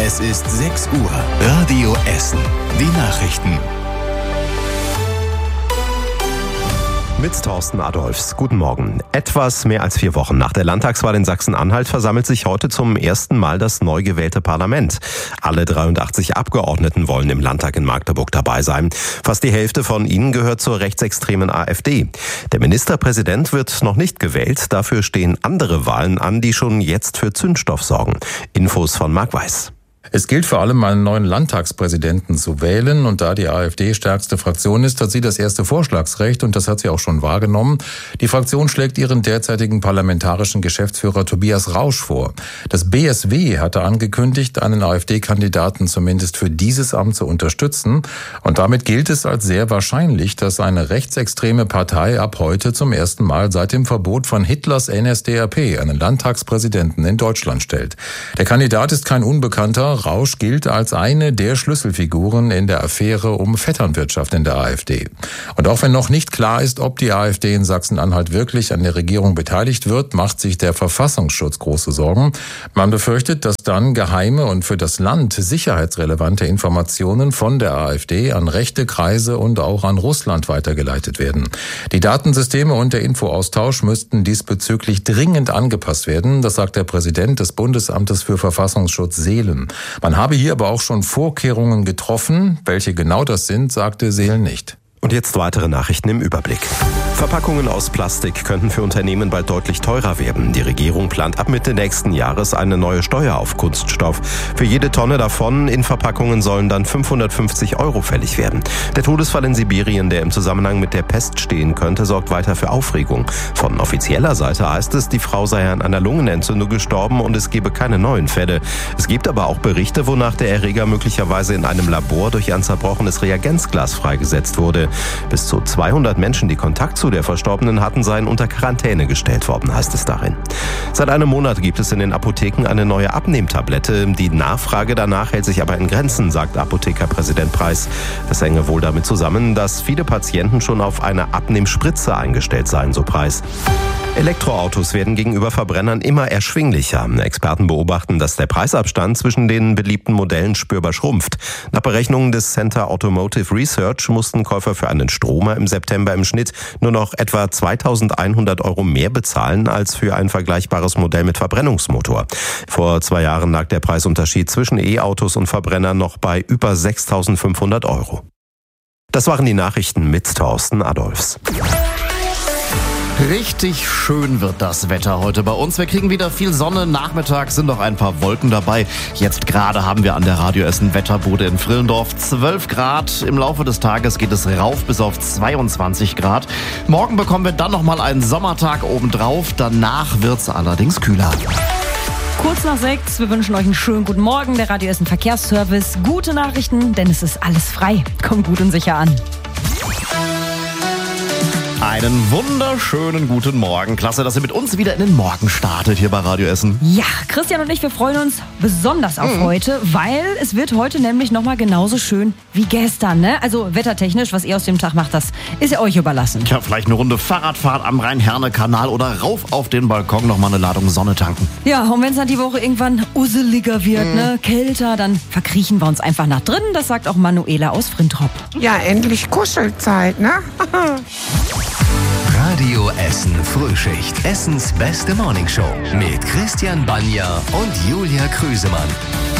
Es ist 6 Uhr. Radio Essen. Die Nachrichten. Mit Thorsten Adolfs. Guten Morgen. Etwas mehr als 4 Wochen nach der Landtagswahl in Sachsen-Anhalt versammelt sich heute zum ersten Mal das neu gewählte Parlament. Alle 83 Abgeordneten wollen im Landtag in Magdeburg dabei sein. Fast die Hälfte von ihnen gehört zur rechtsextremen AfD. Der Ministerpräsident wird noch nicht gewählt. Dafür stehen andere Wahlen an, die schon jetzt für Zündstoff sorgen. Infos von Marc Weiß. Es gilt vor allem, einen neuen Landtagspräsidenten zu wählen. Und da die AfD stärkste Fraktion ist, hat sie das erste Vorschlagsrecht. Und das hat sie auch schon wahrgenommen. Die Fraktion schlägt ihren derzeitigen parlamentarischen Geschäftsführer Tobias Rausch vor. Das BSW hatte angekündigt, einen AfD-Kandidaten zumindest für dieses Amt zu unterstützen. Und damit gilt es als sehr wahrscheinlich, dass eine rechtsextreme Partei ab heute zum ersten Mal seit dem Verbot von Hitlers NSDAP einen Landtagspräsidenten in Deutschland stellt. Der Kandidat ist kein Unbekannter. Rausch gilt als eine der Schlüsselfiguren in der Affäre um Vetternwirtschaft in der AfD. Und auch wenn noch nicht klar ist, ob die AfD in Sachsen-Anhalt wirklich an der Regierung beteiligt wird, macht sich der Verfassungsschutz große Sorgen. Man befürchtet, dass dann geheime und für das Land sicherheitsrelevante Informationen von der AfD an rechte Kreise und auch an Russland weitergeleitet werden. Die Datensysteme und der Infoaustausch müssten diesbezüglich dringend angepasst werden, das sagt der Präsident des Bundesamtes für Verfassungsschutz Seelen. Man habe hier aber auch schon Vorkehrungen getroffen. Welche genau das sind, sagte Seelen nicht. Und jetzt weitere Nachrichten im Überblick. Verpackungen aus Plastik könnten für Unternehmen bald deutlich teurer werden. Die Regierung plant ab Mitte nächsten Jahres eine neue Steuer auf Kunststoff. Für jede Tonne davon in Verpackungen sollen dann 550 € fällig werden. Der Todesfall in Sibirien, der im Zusammenhang mit der Pest stehen könnte, sorgt weiter für Aufregung. Von offizieller Seite heißt es, die Frau sei an einer Lungenentzündung gestorben und es gebe keine neuen Fälle. Es gibt aber auch Berichte, wonach der Erreger möglicherweise in einem Labor durch ein zerbrochenes Reagenzglas freigesetzt wurde. Bis zu 200 Menschen, die Kontakt zu der Verstorbenen hatten, seien unter Quarantäne gestellt worden, heißt es darin. Seit einem Monat gibt es in den Apotheken eine neue Abnehmtablette. Die Nachfrage danach hält sich aber in Grenzen, sagt Apothekerpräsident Preis. Das hänge wohl damit zusammen, dass viele Patienten schon auf eine Abnehmspritze eingestellt seien, so Preis. Elektroautos werden gegenüber Verbrennern immer erschwinglicher. Experten beobachten, dass der Preisabstand zwischen den beliebten Modellen spürbar schrumpft. Nach Berechnungen des Center Automotive Research mussten Käufer für einen Stromer im September im Schnitt nur noch etwa 2.100 € mehr bezahlen als für ein vergleichbares Modell mit Verbrennungsmotor. Vor 2 Jahren lag der Preisunterschied zwischen E-Autos und Verbrennern noch bei über 6.500 €. Das waren die Nachrichten mit Thorsten Adolfs. Richtig schön wird das Wetter heute bei uns. Wir kriegen wieder viel Sonne. Nachmittags sind noch ein paar Wolken dabei. Jetzt gerade haben wir an der Radio Essen Wetterbude in Frillendorf 12 Grad. Im Laufe des Tages geht es rauf bis auf 22 Grad. Morgen bekommen wir dann nochmal einen Sommertag obendrauf. Danach wird's allerdings kühler. Kurz nach 6, wir wünschen euch einen schönen guten Morgen. Der Radio Essen Verkehrsservice. Gute Nachrichten, denn es ist alles frei. Kommt gut und sicher an. Einen wunderschönen guten Morgen. Klasse, dass ihr mit uns wieder in den Morgen startet hier bei Radio Essen. Ja, Christian und ich, wir freuen uns besonders auf heute, weil es wird heute nämlich nochmal genauso schön wie gestern, ne? Also wettertechnisch, was ihr aus dem Tag macht, das ist ja euch überlassen. Tja, vielleicht eine Runde Fahrradfahrt am Rhein-Herne-Kanal oder rauf auf den Balkon nochmal eine Ladung Sonne tanken. Ja, und wenn es dann die Woche irgendwann usseliger wird, ne, kälter, dann verkriechen wir uns einfach nach drinnen. Das sagt auch Manuela aus Frintrop. Ja, endlich Kuschelzeit, ne? Radio Essen Frühschicht. Essens beste Morningshow mit Christian Banja und Julia Krüsemann.